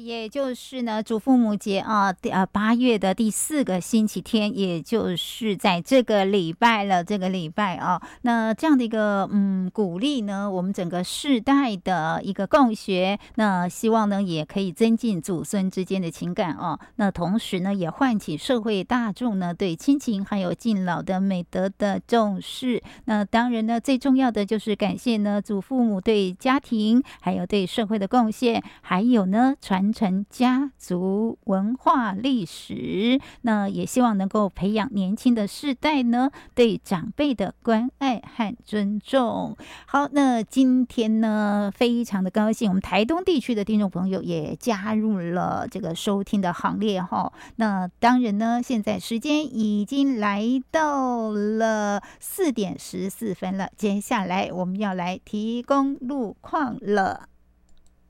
也就是呢，祖父母节啊，8月的第4个星期天，也就是在这个礼拜了。这个礼拜啊，那这样的一个鼓励呢，我们整个世代的一个共学，那希望呢也可以增进祖孙之间的情感啊。那同时呢，也唤起社会大众呢对亲情还有敬老的美德的重视。那当然呢，最重要的就是感谢呢祖父母对家庭还有对社会的贡献，还有呢传承家族文化历史。那也希望能够培养年轻的世代呢对长辈的关爱和尊重。好，那今天呢非常的高兴，我们台东地区的听众朋友也加入了这个收听的行列哈。那当然呢，现在时间已经来到了4点14分了，接下来我们要来提供路况了。